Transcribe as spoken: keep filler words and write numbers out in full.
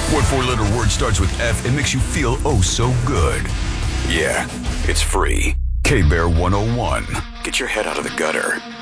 What four-letter word starts with F and makes you feel oh so good? Yeah, it's free. K-Bear one oh one. Get your head out of the gutter.